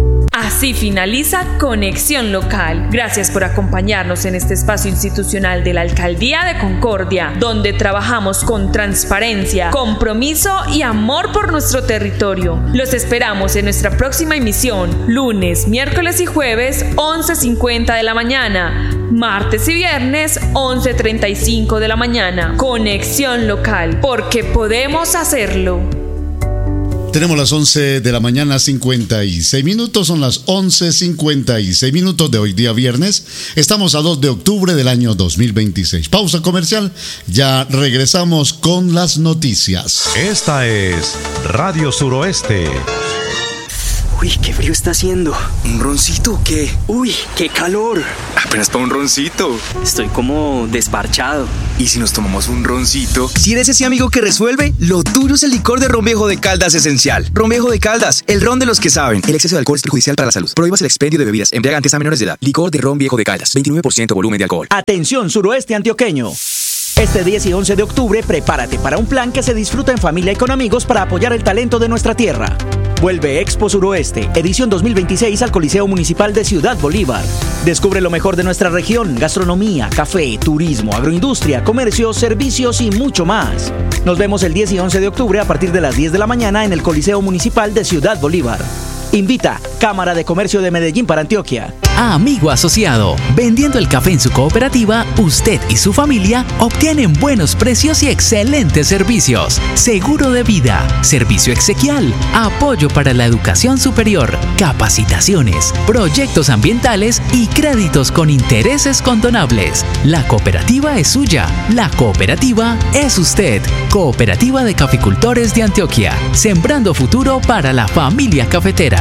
Así finaliza Conexión Local. Gracias por acompañarnos en este espacio institucional de la Alcaldía de Concordia, donde trabajamos con transparencia, compromiso y amor por nuestro territorio. Los esperamos en nuestra próxima emisión, lunes, miércoles y jueves, once y cincuenta de la mañana, martes y viernes, once y treinta y cinco de la mañana. Conexión Local, porque podemos hacerlo. Tenemos las once de la mañana, cincuenta y seis minutos, son las once cincuenta y seis minutos de hoy día viernes. Estamos a dos de octubre del año dos mil veintiséis. Pausa comercial, ya regresamos con las noticias. Esta es Radio Suroeste. Uy, qué frío está haciendo. ¿Un roncito o qué? Uy, qué calor. Apenas para un roncito. Estoy como desparchado. ¿Y si nos tomamos un roncito? Si eres ese amigo que resuelve, lo tuyo es el licor de Ron Viejo de Caldas Esencial. Ron Viejo de Caldas, el ron de los que saben. El exceso de alcohol es perjudicial para la salud. Prohíbas el expendio de bebidas embriagantes a menores de edad. Licor de Ron Viejo de Caldas, veintinueve por ciento volumen de alcohol. Atención, suroeste antioqueño. Este diez y once de octubre, prepárate para un plan que se disfruta en familia y con amigos para apoyar el talento de nuestra tierra. Vuelve Expo Suroeste, edición dos mil veintiséis al Coliseo Municipal de Ciudad Bolívar. Descubre lo mejor de nuestra región, gastronomía, café, turismo, agroindustria, comercio, servicios y mucho más. Nos vemos el diez y once de octubre a partir de las diez de la mañana en el Coliseo Municipal de Ciudad Bolívar. Invita Cámara de Comercio de Medellín para Antioquia. Amigo asociado, vendiendo el café en su cooperativa, usted y su familia obtienen buenos precios y excelentes servicios. Seguro de vida, servicio exequial, apoyo para la educación superior, capacitaciones, proyectos ambientales y créditos con intereses condonables. La cooperativa es suya, la cooperativa es usted. Cooperativa de Caficultores de Antioquia, sembrando futuro para la familia cafetera.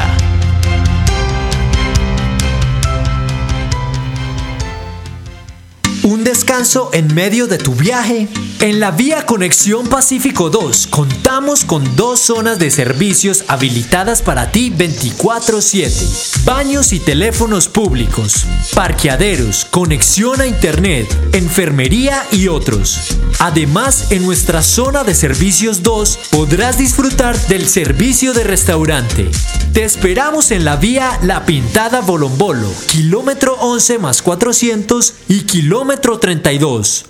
Un descanso en medio de tu viaje. En la Vía Conexión Pacífico dos contamos con dos zonas de servicios habilitadas para ti veinticuatro siete. Baños y teléfonos públicos, parqueaderos, conexión a internet, enfermería y otros. Además, en nuestra zona de servicios dos podrás disfrutar del servicio de restaurante. Te esperamos en la vía La Pintada Bolombolo, kilómetro once más cuatrocientos y kilómetro treinta y dos.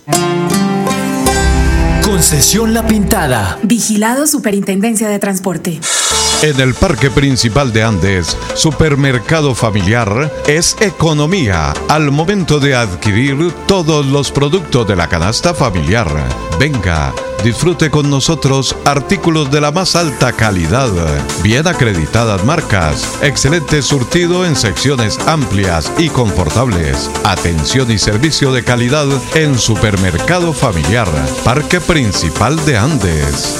Concesión La Pintada. Vigilado Superintendencia de Transporte. En el Parque Principal de Andes, Supermercado Familiar es economía al momento de adquirir todos los productos de la canasta familiar. Venga, disfrute con nosotros artículos de la más alta calidad, bien acreditadas marcas, excelente surtido en secciones amplias y confortables, atención y servicio de calidad en Supermercado Familiar, Parque Principal de Andes.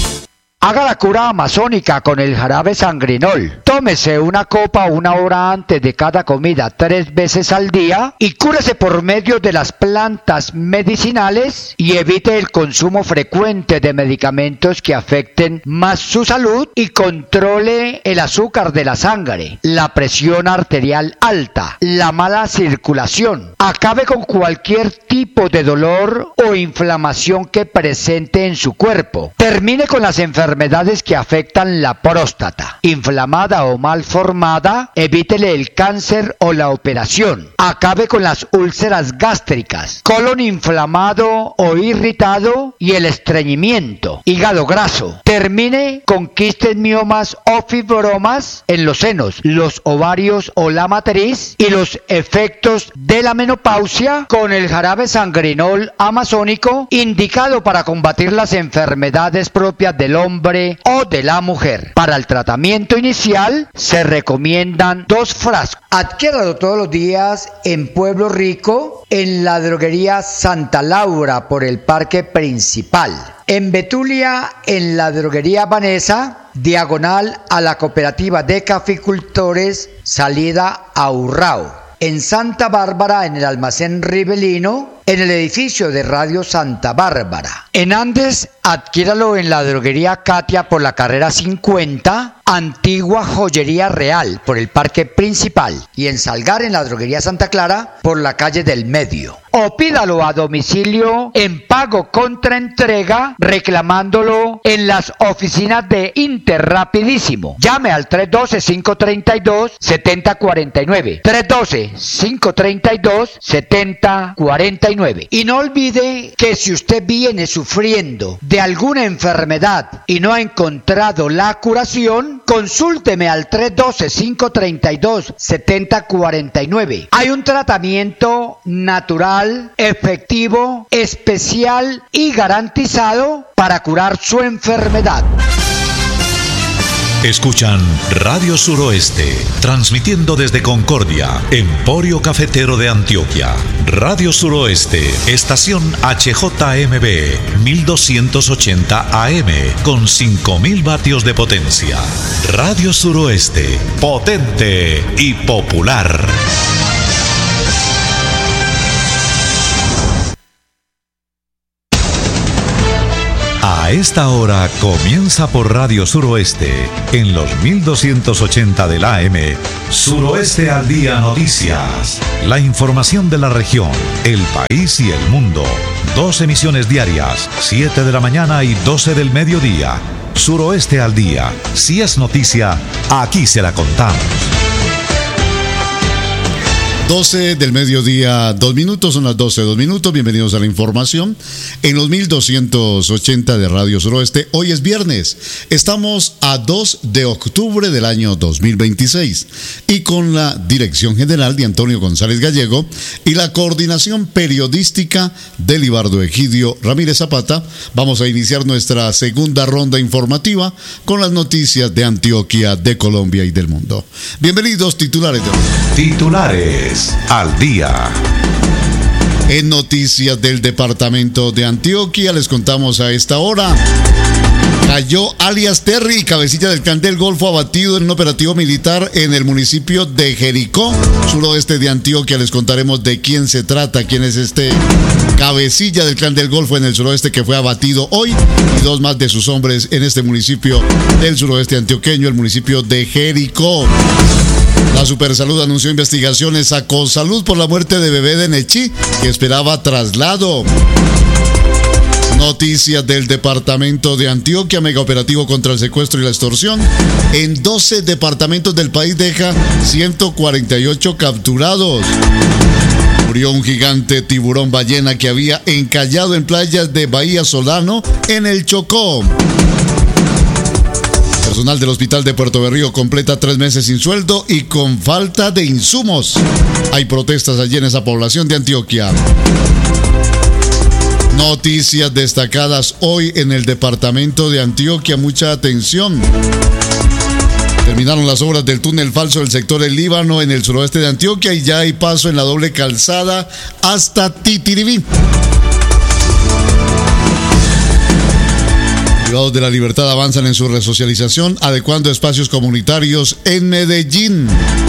Haga la cura amazónica con el jarabe sangrinol. Tómese una copa una hora antes de cada comida tres veces al día y cúrese por medio de las plantas medicinales y evite el consumo frecuente de medicamentos que afecten más su salud y controle el azúcar de la sangre, la presión arterial alta, la mala circulación. Acabe con cualquier tipo de dolor o inflamación que presente en su cuerpo. Termine con las enfermedades enfermedades que afectan la próstata, inflamada o mal formada, evítele el cáncer o la operación. Acabe con las úlceras gástricas, colon inflamado o irritado y el estreñimiento, hígado graso. Termine con quistes, miomas o fibromas en los senos, los ovarios o la matriz y los efectos de la menopausia con el jarabe sangrinol amazónico, indicado para combatir las enfermedades propias del hombre o de la mujer. Para el tratamiento inicial se recomiendan dos frascos. Adquiéralo todos los días en Pueblo Rico, en la droguería Santa Laura por el Parque Principal. En Betulia, en la droguería Vanessa, diagonal a la cooperativa de caficultores, salida a Urrao. En Santa Bárbara, en el almacén Rivelino, en el edificio de Radio Santa Bárbara. En Andes, adquiéralo en la droguería Katia por la carrera cincuenta, Antigua Joyería Real por el Parque Principal, y en Salgar, en la droguería Santa Clara por la calle del Medio. O pídalo a domicilio en pago contra entrega, reclamándolo en las oficinas de Interrapidísimo. Llame al tres uno dos, cinco tres dos, siete cero cuatro nueve, tres uno dos, cinco tres dos, siete cero cuatro nueve. Y no olvide que si usted viene sufriendo de alguna enfermedad y no ha encontrado la curación, consúlteme al tres uno dos, cinco tres dos, siete cero cuatro nueve. Hay un tratamiento natural, efectivo, especial y garantizado para curar su enfermedad. Escuchan Radio Suroeste, transmitiendo desde Concordia, Emporio Cafetero de Antioquia. Radio Suroeste, estación H J M B, mil doscientos ochenta A M, con cinco mil vatios de potencia. Radio Suroeste, potente y popular. A esta hora comienza por Radio Suroeste, en los mil doscientos ochenta del A M, Suroeste al Día Noticias. La información de la región, el país y el mundo. Dos emisiones diarias, siete de la mañana y doce del mediodía. Suroeste al Día. Si es noticia, aquí se la contamos. doce del mediodía, dos minutos, son las doce, dos minutos. Bienvenidos a la información en los mil doscientos ochenta de Radio Suroeste. Hoy es viernes, estamos a dos de octubre del año dos mil veintiséis y con la dirección general de Antonio González Gallego y la coordinación periodística de Libardo Egidio Ramírez Zapata, vamos a iniciar nuestra segunda ronda informativa con las noticias de Antioquia, de Colombia y del mundo. Bienvenidos, titulares de hoy. Titulares al día. En noticias del departamento de Antioquia les contamos a esta hora. Cayó alias Terry, cabecilla del clan del Golfo, abatido en un operativo militar en el municipio de Jericó, suroeste de Antioquia. Les contaremos de quién se trata, quién es este cabecilla del clan del Golfo en el suroeste que fue abatido hoy, y dos más de sus hombres en este municipio del suroeste antioqueño, el municipio de Jericó. La Supersalud anunció investigaciones a Consalud por la muerte de bebé de Nechí, que esperaba traslado. Noticias del departamento de Antioquia, mega operativo contra el secuestro y la extorsión. En doce departamentos del país deja ciento cuarenta y ocho capturados. Murió un gigante tiburón ballena que había encallado en playas de Bahía Solano, en el Chocó. Personal del Hospital de Puerto Berrío completa tres meses sin sueldo y con falta de insumos. Hay protestas allí en esa población de Antioquia. Noticias destacadas hoy en el departamento de Antioquia. Mucha atención. Terminaron las obras del túnel falso del sector El Líbano en el suroeste de Antioquia y ya hay paso en la doble calzada hasta Titiribí. Privados de la libertad avanzan en su resocialización, adecuando espacios comunitarios en Medellín.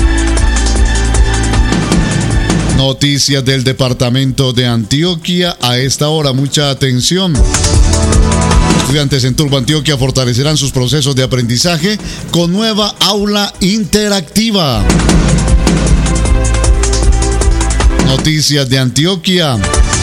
Noticias del departamento de Antioquia a esta hora, mucha atención. Estudiantes en Turbo Antioquia fortalecerán sus procesos de aprendizaje con nueva aula interactiva. Noticias de Antioquia.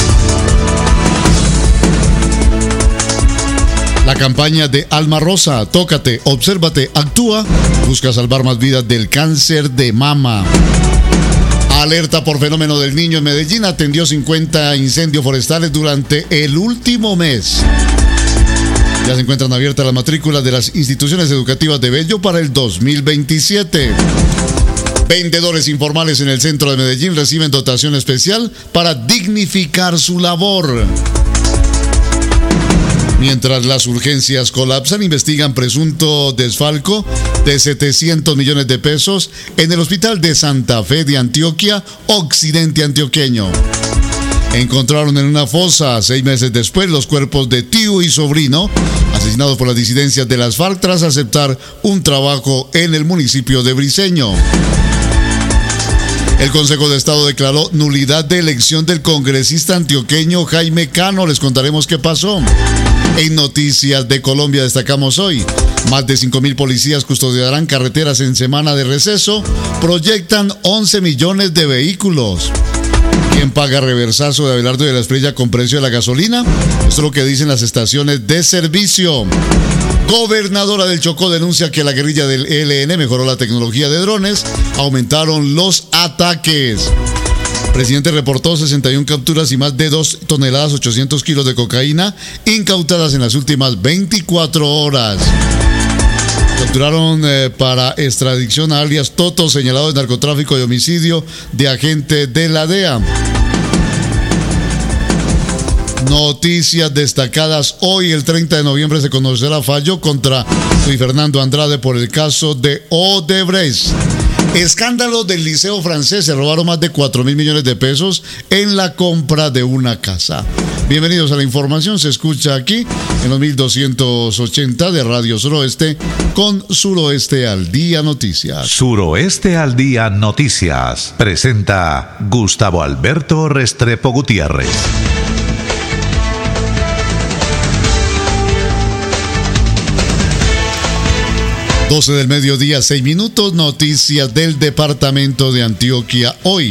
La campaña de Alma Rosa, Tócate, Obsérvate, Actúa, busca salvar más vidas del cáncer de mama. Alerta por fenómeno del niño en Medellín, atendió cincuenta incendios forestales durante el último mes. Ya se encuentran abiertas las matrículas de las instituciones educativas de Bello para el dos mil veintisiete. Vendedores informales en el centro de Medellín reciben dotación especial para dignificar su labor. Mientras las urgencias colapsan, investigan presunto desfalco de setecientos millones de pesos en el Hospital de Santa Fe de Antioquia, occidente antioqueño. Encontraron en una fosa, seis meses después, los cuerpos de tío y sobrino, asesinados por las disidencias de las FARC tras aceptar un trabajo en el municipio de Briceño. El Consejo de Estado declaró nulidad de elección del congresista antioqueño Jaime Cano. Les contaremos qué pasó. En Noticias de Colombia destacamos hoy: más de cinco mil policías custodiarán carreteras en semana de receso. Proyectan once millones de vehículos. ¿Quién paga reversazo de Abelardo de la Espriella con precio de la gasolina? Esto es lo que dicen las estaciones de servicio. Gobernadora del Chocó denuncia que la guerrilla del E L N mejoró la tecnología de drones, aumentaron los ataques. Presidente reportó sesenta y una capturas y más de dos toneladas ochocientos kilos de cocaína incautadas en las últimas veinticuatro horas. Capturaron eh, para extradición a alias Toto, señalado de narcotráfico y homicidio de agente de la D E A. Noticias destacadas. Hoy, el treinta de noviembre, se conocerá fallo contra Luis Fernando Andrade por el caso de Odebrecht. Escándalo del Liceo Francés. Se robaron más de cuatro mil millones de pesos en la compra de una casa. Bienvenidos a la información. Se escucha aquí en los mil doscientos ochenta de Radio Suroeste con Suroeste al Día Noticias. Suroeste al Día Noticias. Presenta Gustavo Alberto Restrepo Gutiérrez. doce del mediodía, seis minutos, noticias del departamento de Antioquia hoy.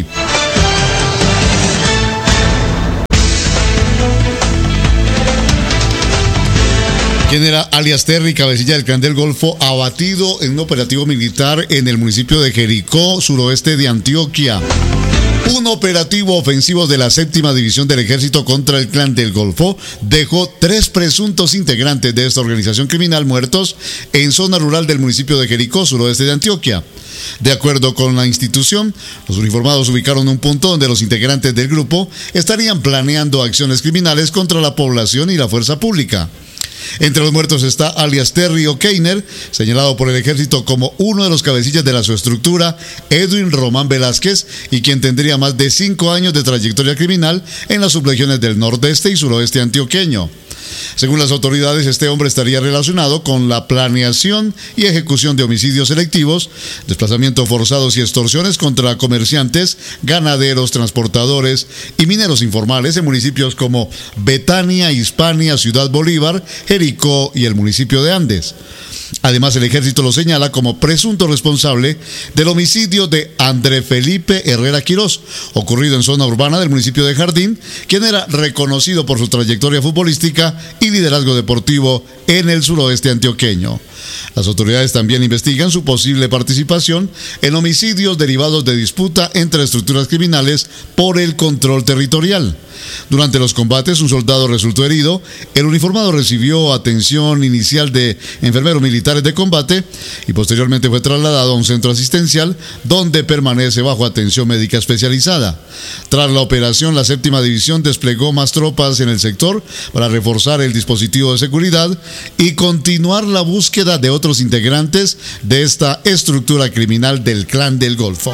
¿Quién era alias Terry, cabecilla del Clan del Golfo, abatido en un operativo militar en el municipio de Jericó, suroeste de Antioquia? Un operativo ofensivo de la séptima división del ejército contra el Clan del Golfo dejó tres presuntos integrantes de esta organización criminal muertos en zona rural del municipio de Jericó, suroeste de Antioquia. De acuerdo con la institución, los uniformados ubicaron un punto donde los integrantes del grupo estarían planeando acciones criminales contra la población y la fuerza pública. Entre los muertos está alias Terry O'Keiner, señalado por el ejército como uno de los cabecillas de la subestructura, Edwin Román Velázquez, y quien tendría más de cinco años de trayectoria criminal en las subregiones del nordeste y suroeste antioqueño. Según las autoridades, este hombre estaría relacionado con la planeación y ejecución de homicidios selectivos, desplazamientos forzados y extorsiones contra comerciantes, ganaderos, transportadores y mineros informales en municipios como Betania, Hispania, Ciudad Bolívar, Jericó y el municipio de Andes. Además, el ejército lo señala como presunto responsable del homicidio de André Felipe Herrera Quirós, ocurrido en zona urbana del municipio de Jardín, quien era reconocido por su trayectoria futbolística y liderazgo deportivo en el suroeste antioqueño. Las autoridades también investigan su posible participación en homicidios derivados de disputa entre estructuras criminales por el control territorial. Durante los combates, un soldado resultó herido. El uniformado recibió atención inicial de enfermeros militares de combate y posteriormente fue trasladado a un centro asistencial donde permanece bajo atención médica especializada. Tras la operación, la séptima división desplegó más tropas en el sector para reforzar el dispositivo de seguridad y continuar la búsqueda de otros integrantes de esta estructura criminal del Clan del Golfo.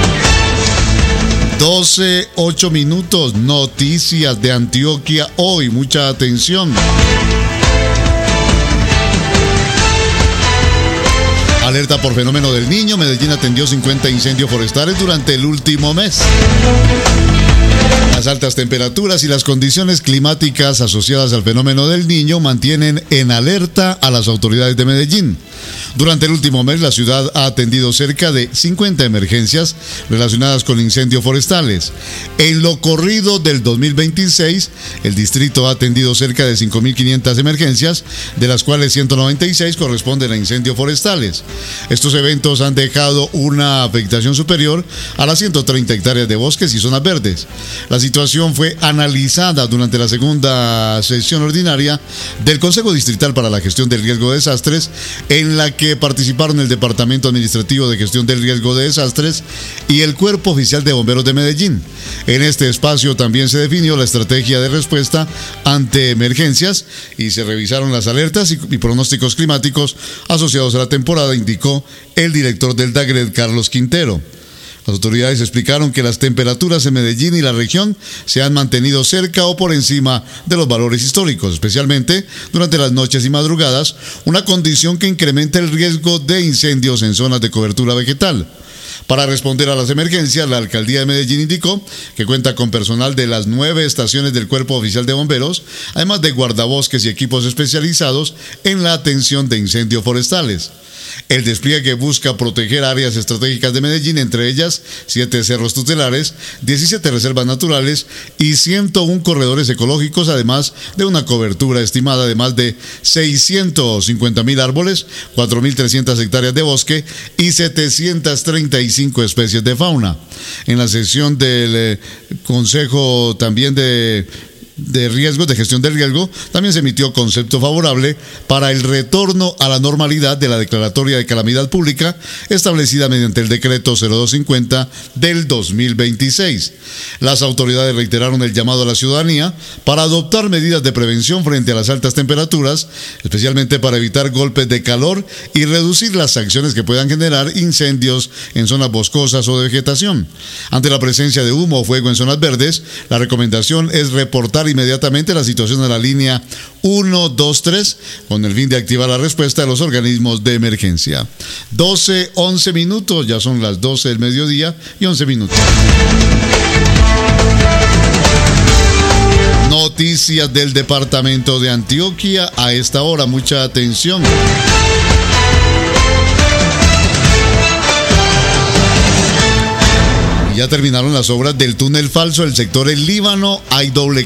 doce, ocho minutos, noticias de Antioquia hoy, mucha atención. Alerta por fenómeno del Niño, Medellín atendió cincuenta incendios forestales durante el último mes. Las altas temperaturas y las condiciones climáticas asociadas al fenómeno del Niño mantienen en alerta a las autoridades de Medellín. Durante el último mes, la ciudad ha atendido cerca de cincuenta emergencias relacionadas con incendios forestales. En lo corrido del dos mil veintiséis, el distrito ha atendido cerca de cinco mil quinientas emergencias, de las cuales ciento noventa y seis corresponden a incendios forestales. Estos eventos han dejado una afectación superior a las ciento treinta hectáreas de bosques y zonas verdes. La situación fue analizada durante la segunda sesión ordinaria del Consejo Distrital para la Gestión del Riesgo de Desastres, en la que participaron el Departamento Administrativo de Gestión del Riesgo de Desastres y el Cuerpo Oficial de Bomberos de Medellín. En este espacio también se definió la estrategia de respuesta ante emergencias y se revisaron las alertas y, y pronósticos climáticos asociados a la temporada, indicó el director del DAGRED, Carlos Quintero. Las autoridades explicaron que las temperaturas en Medellín y la región se han mantenido cerca o por encima de los valores históricos, especialmente durante las noches y madrugadas, una condición que incrementa el riesgo de incendios en zonas de cobertura vegetal. Para responder a las emergencias, la Alcaldía de Medellín indicó que cuenta con personal de las nueve estaciones del Cuerpo Oficial de Bomberos, además de guardabosques y equipos especializados en la atención de incendios forestales. El despliegue busca proteger áreas estratégicas de Medellín, entre ellas siete cerros tutelares, diecisiete reservas naturales y ciento uno corredores ecológicos, además de una cobertura estimada de más de seiscientos cincuenta mil árboles, cuatro mil trescientas hectáreas de bosque y setecientas treinta y cinco especies de fauna. En la sesión del eh, Consejo también de de riesgos, de gestión del riesgo, también se emitió concepto favorable para el retorno a la normalidad de la declaratoria de calamidad pública establecida mediante el decreto cero dos cincuenta del dos mil veintiséis. Las autoridades reiteraron el llamado a la ciudadanía para adoptar medidas de prevención frente a las altas temperaturas, especialmente para evitar golpes de calor y reducir las acciones que puedan generar incendios en zonas boscosas o de vegetación. Ante la presencia de humo o fuego en zonas verdes, la recomendación es reportar inmediatamente la situación a la línea uno dos tres con el fin de activar la respuesta de los organismos de emergencia. doce, once minutos, ya son las doce del mediodía y once minutos. Noticias del departamento de Antioquia a esta hora, mucha atención. Ya terminaron las obras del túnel falso del sector El Líbano. Hay doble